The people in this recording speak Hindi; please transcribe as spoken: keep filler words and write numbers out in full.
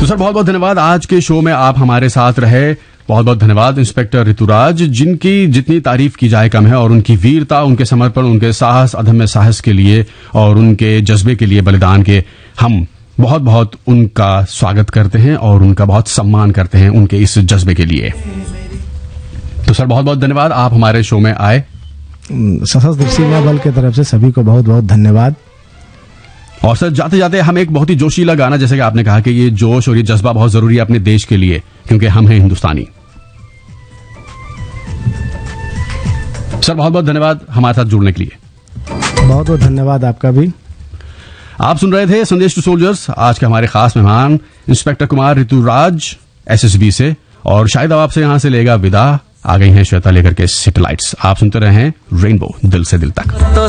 तो सर बहुत बहुत धन्यवाद, आज के शो में आप हमारे साथ रहे। बहुत बहुत धन्यवाद इंस्पेक्टर ऋतुराज, जिनकी जितनी तारीफ की जाए कम है, और उनकी वीरता, उनके समर्पण, उनके साहस, अदम्य साहस के लिए और उनके जज्बे के लिए, बलिदान के, हम बहुत बहुत उनका स्वागत करते हैं और उनका बहुत सम्मान करते हैं उनके इस जज्बे के लिए। तो सर बहुत बहुत धन्यवाद, आप हमारे शो में आए। सशस्त्र सीमा बल की तरफ से सभी को बहुत बहुत धन्यवाद। और सर जाते जाते हम एक बहुत ही जोशीला गाना, जैसे कि आपने कहा कि ये जोश और ये जज्बा बहुत जरूरी है अपने देश के लिए, क्योंकि हम हैं हिंदुस्तानी। सर बहुत बहुत धन्यवाद हमारे साथ जुड़ने के लिए। बहुत बहुत धन्यवाद आपका भी। आप सुन रहे थे संदेश टू सोल्जर्स। आज के हमारे खास मेहमान इंस्पेक्टर कुमार ऋतुराज एसएसबी से, और शायद अब आपसे यहां से लेगा विदा। आ गई हैं श्वेता लेकर के सिटी लाइट्स। आप सुनते रहे हैं रेनबो दिल से दिल तक।